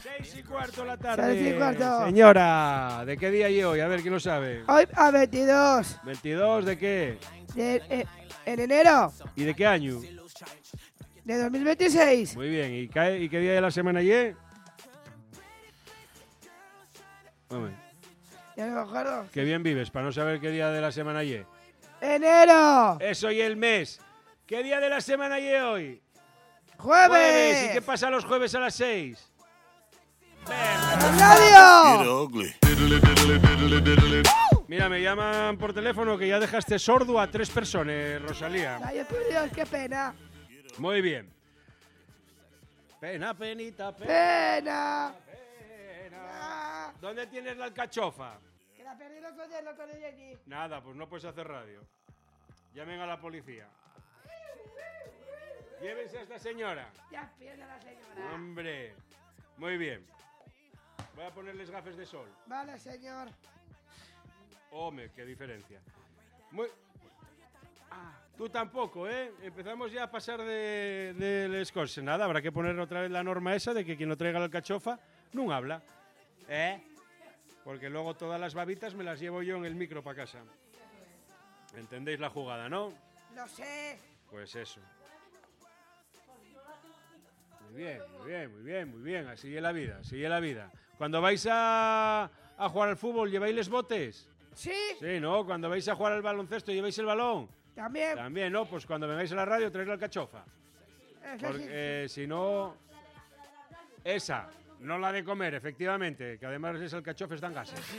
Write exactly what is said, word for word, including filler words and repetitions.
Seis y cuarto la tarde. Seis y cuarto. Señora, ¿de qué día y hoy? A ver, ¿quién lo sabe? Hoy a veintidós. ¿veintidós de qué? De, eh, en enero ¿Y de qué año? de dos mil veintiséis. Muy bien. ¿Y, cae, y qué día de la semana es? Hombre, Ya no me acuerdo. qué bien vives para no saber qué día de la semana es. ¡Enero! Es hoy el mes. ¿Qué día de la semana es hoy? ¡Jueves! ¿Y qué pasa los jueves a las seis? ¡Radio! Mira, me llaman por teléfono que ya dejaste sordo a tres personas, Rosalía. Ay, por Dios, qué pena. Muy bien. Pena, penita, pena. ¡Pena! pena. ¿Dónde tienes la alcachofa? Que la perdí el otro día, no tenía aquí. Nada, pues no puedes hacer radio. Llamen a la policía. Llévense a esta señora. Ya pierde la señora. Hombre. Muy bien. Voy a ponerles gafas de sol. Vale, señor. Hombre, qué diferencia. Muy... Ah, tú tampoco, ¿eh? Empezamos ya a pasar de, de les cosas. Nada, habrá que poner otra vez la norma esa de que quien no traiga la alcachofa no habla. ¿Eh? Porque luego todas las babitas me las llevo yo en el micro para casa. ¿Entendéis la jugada, no? No sé. Pues eso. Muy bien, muy bien, muy bien, muy bien. Así es la vida, así es la vida. Cuando vais a, a jugar al fútbol, ¿lleváis los botes? ¿Sí? Sí, ¿no? Cuando vais a jugar al baloncesto, ¿lleváis el balón? También. También, ¿no? Pues cuando vengáis a la radio, traéis la alcachofa. Eso Porque sí. eh, si no... Esa, no la de comer, efectivamente, que además es alcachofes dan gases.